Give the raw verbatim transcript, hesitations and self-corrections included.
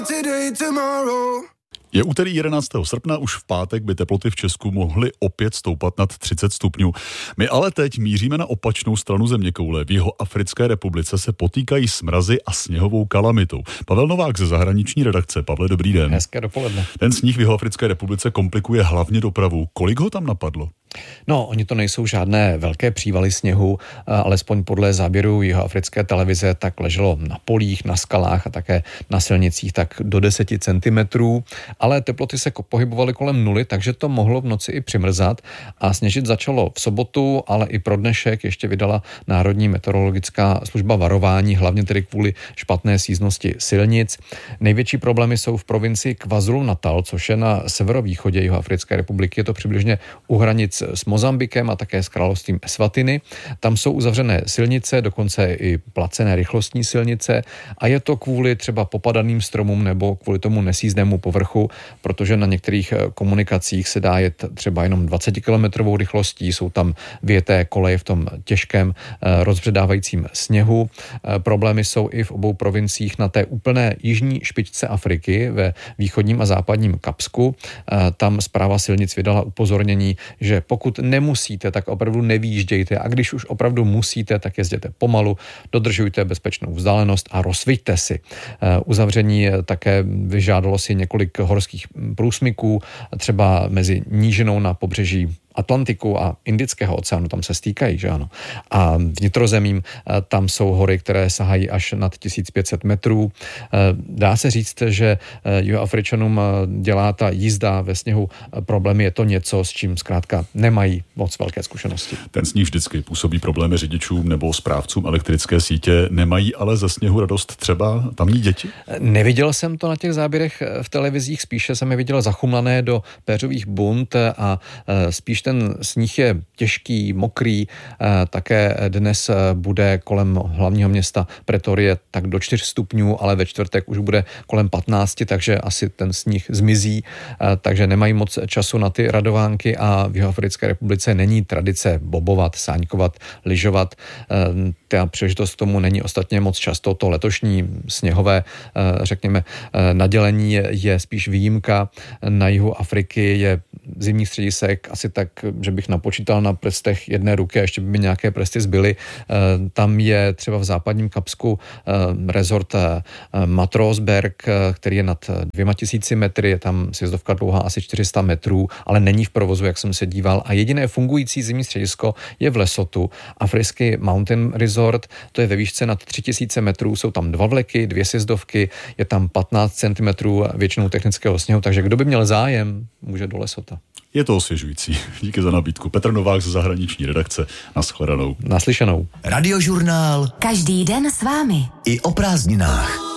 Je úterý jedenáctého srpna, už v pátek by teploty v Česku mohly opět stoupat nad třicet stupňů. My ale teď míříme na opačnou stranu zeměkoule. V Jihoafrické republice se potýkají s mrazy a sněhovou kalamitou. Pavel Novák ze zahraniční redakce. Pavle, dobrý den. Hezké dopoledne. Ten sníh v Jihoafrické republice komplikuje hlavně dopravu. Kolik ho tam napadlo? No, oni to nejsou žádné velké přívaly sněhu, alespoň podle záběru jihoafrické televize, tak leželo na polích, na skalách a také na silnicích tak do deseti centimetrů, ale teploty se pohybovaly kolem nuly, takže to mohlo v noci i přimrzat a sněžit začalo v sobotu, ale i pro dnešek ještě vydala Národní meteorologická služba varování, hlavně tedy kvůli špatné síznosti silnic. Největší problémy jsou v provincii KwaZulu-Natal, což je na severovýchodě Jihoafrické republiky, je to přibližně u hranic s Mozambikem a také s královstvím Eswatini. Tam jsou uzavřené silnice, dokonce i placené rychlostní silnice a je to kvůli třeba popadaným stromům nebo kvůli tomu nesízdnému povrchu, protože na některých komunikacích se dá jet třeba jenom dvacetikilometrovou rychlostí, jsou tam vyjeté koleje v tom těžkém rozbředávajícím sněhu. Problémy jsou i v obou provinciích na té úplné jižní špičce Afriky ve východním a západním Kapsku. Tam správa silnic vydala upozornění, že pokud nemusíte, tak opravdu nevýjíždějte a když už opravdu musíte, tak jezděte pomalu, dodržujte bezpečnou vzdálenost a rozsviťte si. Uzavření také vyžádalo si několik horských průsmyků, třeba mezi nížinou na pobřeží Atlantiku a Indického oceánu, tam se stýkají, že ano. A vnitrozemím tam jsou hory, které sahají až nad tisíc pět set metrů. Dá se říct, že Jihoafričanům dělá ta jízda ve sněhu problémy, je to něco, s čím zkrátka nemají moc velké zkušenosti. Ten sníh vždycky působí problémy řidičům nebo správcům elektrické sítě, nemají ale ze sněhu radost třeba tamní děti? Neviděl jsem to na těch záběrech v televizích, spíše jsem je viděl zachumlané do péřových bund a spíš ten sníh je těžký, mokrý, také dnes bude kolem hlavního města Pretorie tak do čtyř stupňů, ale ve čtvrtek už bude kolem patnáct, takže asi ten sníh zmizí, takže nemají moc času na ty radovánky a v Jihoafrické republice není tradice bobovat, sáňkovat, lyžovat. Ta příležitost k tomu není ostatně moc často. To letošní sněhové, řekněme, nadělení je spíš výjimka. Na jihu Afriky je zimních středisek asi tak, že bych napočítal na prstech jedné ruky a ještě by mi nějaké prsty zbyly. Tam je třeba v západním Kapsku rezort Matrosberg, který je nad dvěma tisíci metry, je tam sjezdovka dlouhá asi čtyři sta metrů, ale není v provozu, jak jsem se díval. A jediné fungující zimní středisko je v Lesotu, africký Mountain Resort, to je ve výšce nad tři tisíce metrů, jsou tam dva vleky, dvě sjezdovky, je tam patnáct centimetrů většinou technického sněhu, takže kdo by měl zájem, může do Lesota. Je to osvěžující. Díky za nabídku. Petr Novák ze zahraniční redakce. Nashledanou. Naslyšenou. Radiožurnál. Každý den s vámi. I o prázdninách.